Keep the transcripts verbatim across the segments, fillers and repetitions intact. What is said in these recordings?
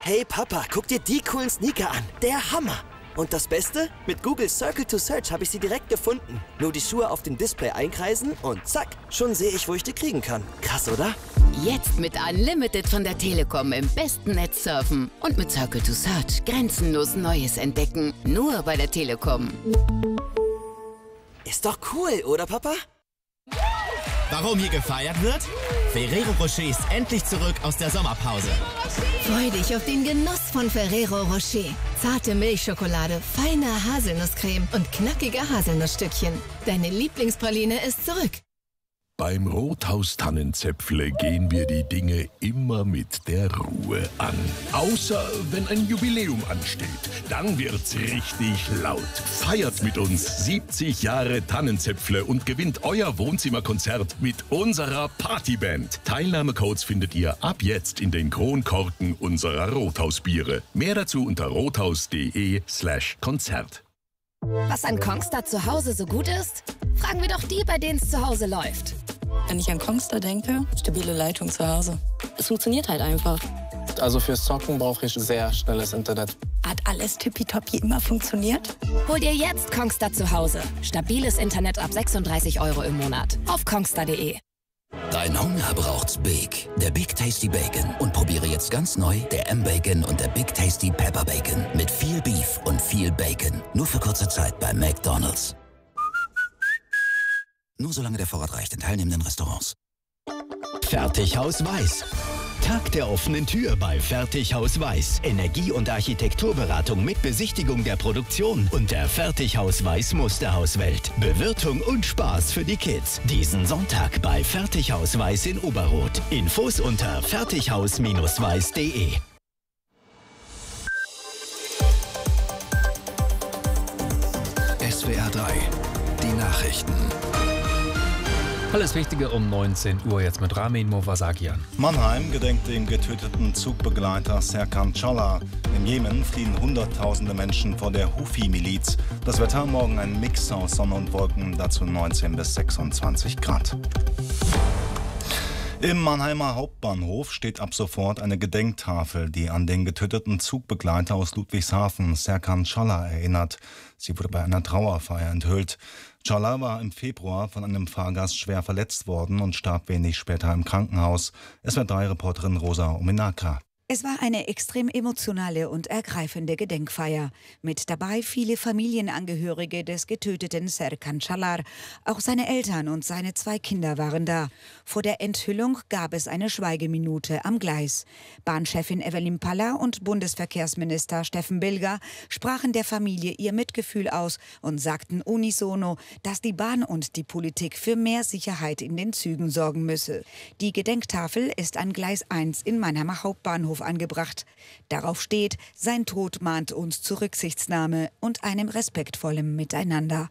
Hey Papa, guck dir die coolen Sneaker an. Der Hammer. Und das Beste? Mit Google Circle to Search habe ich sie direkt gefunden. Nur die Schuhe auf dem Display einkreisen und zack, schon sehe ich, wo ich die kriegen kann. Krass, oder? Jetzt mit Unlimited von der Telekom im besten Netz surfen. Und mit Circle to Search grenzenlos Neues entdecken. Nur bei der Telekom. Ist doch cool, oder Papa? Warum hier gefeiert wird? Ferrero Rocher ist endlich zurück aus der Sommerpause. Freu dich auf den Genuss von Ferrero Rocher. Zarte Milchschokolade, feine Haselnusscreme und knackige Haselnussstückchen. Deine Lieblingspraline ist zurück. Beim Rothaus Tannenzäpfle gehen wir die Dinge immer mit der Ruhe an. Außer wenn ein Jubiläum ansteht. Dann wird's richtig laut. Feiert mit uns siebzig Jahre Tannenzäpfle und gewinnt euer Wohnzimmerkonzert mit unserer Partyband. Teilnahmecodes findet ihr ab jetzt in den Kronkorken unserer Rothausbiere. Mehr dazu unter rothaus.de slash Konzert. Was an Kongstar zu Hause so gut ist? Fragen wir doch die, bei denen es zu Hause läuft. Wenn ich an Kongstar denke, stabile Leitung zu Hause. Es funktioniert halt einfach. Also fürs Zocken brauche ich sehr schnelles Internet. Hat alles tippitoppi immer funktioniert? Hol dir jetzt Kongstar zu Hause. Stabiles Internet ab sechsunddreißig Euro im Monat. Auf kongstar punkt de. Dein Hunger braucht's Big. Der Big Tasty Bacon. Und probiere jetzt ganz neu der M-Bacon und der Big Tasty Pepper Bacon. Mit viel Beef und viel Bacon. Nur für kurze Zeit bei McDonald's. Nur solange der Vorrat reicht in teilnehmenden Restaurants. Fertighaus Weiß. Tag der offenen Tür bei Fertighaus Weiß. Energie- und Architekturberatung mit Besichtigung der Produktion und der Fertighaus Weiß Musterhauswelt. Bewirtung und Spaß für die Kids. Diesen Sonntag bei Fertighaus Weiß in Oberroth. Infos unter fertighaus Bindestrich weiß punkt de. S W R drei, die Nachrichten. Alles Wichtige um neunzehn Uhr, jetzt mit Ramin Movasagian. Mannheim gedenkt dem getöteten Zugbegleiter Serkan Çalhar. In Jemen fliehen Hunderttausende Menschen vor der Houthi-Miliz. Das Wetter morgen ein Mix aus Sonne und Wolken, dazu neunzehn bis sechsundzwanzig Grad. Im Mannheimer Hauptbahnhof steht ab sofort eine Gedenktafel, die an den getöteten Zugbegleiter aus Ludwigshafen, Serkan Çalhar, erinnert. Sie wurde bei einer Trauerfeier enthüllt. Çalhar war im Februar von einem Fahrgast schwer verletzt worden und starb wenig später im Krankenhaus. S W R drei Reporterin Rosa Ominaka. Es war eine extrem emotionale und ergreifende Gedenkfeier. Mit dabei viele Familienangehörige des getöteten Serkan Çalhar. Auch seine Eltern und seine zwei Kinder waren da. Vor der Enthüllung gab es eine Schweigeminute am Gleis. Bahnchefin Evelyn Palla und Bundesverkehrsminister Steffen Bilger sprachen der Familie ihr Mitgefühl aus und sagten unisono, dass die Bahn und die Politik für mehr Sicherheit in den Zügen sorgen müsse. Die Gedenktafel ist an Gleis eins in Mannheimer Hauptbahnhof angebracht. Darauf steht: Sein Tod mahnt uns zu Rücksichtnahme und einem respektvollen Miteinander.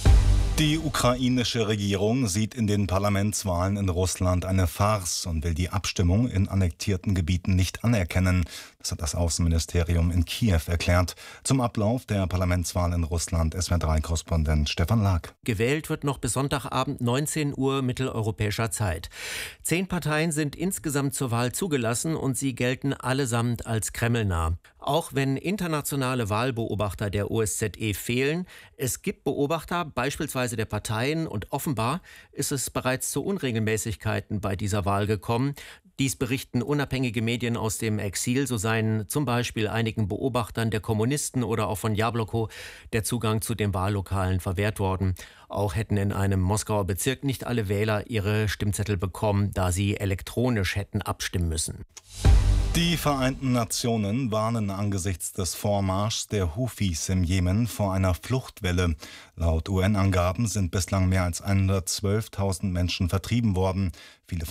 Die ukrainische Regierung sieht in den Parlamentswahlen in Russland eine Farce und will die Abstimmung in annektierten Gebieten nicht anerkennen. Das hat das Außenministerium in Kiew erklärt. Zum Ablauf der Parlamentswahl in Russland S W R drei Korrespondent Stefan Lag. Gewählt wird noch bis Sonntagabend neunzehn Uhr mitteleuropäischer Zeit. Zehn Parteien sind insgesamt zur Wahl zugelassen und sie gelten allesamt als kremlnah. Auch wenn internationale Wahlbeobachter der O S Z E fehlen, es gibt Beobachter, beispielsweise der Parteien, und offenbar ist es bereits zu Unregelmäßigkeiten bei dieser Wahl gekommen. Dies berichten unabhängige Medien aus dem Exil. So seien zum Beispiel einigen Beobachtern der Kommunisten oder auch von Jabloko der Zugang zu den Wahllokalen verwehrt worden. Auch hätten in einem Moskauer Bezirk nicht alle Wähler ihre Stimmzettel bekommen, da sie elektronisch hätten abstimmen müssen. Die Vereinten Nationen warnen angesichts des Vormarschs der Houthis im Jemen vor einer Fluchtwelle. Laut U N-Angaben sind bislang mehr als hundertzwölftausend Menschen vertrieben worden. Viele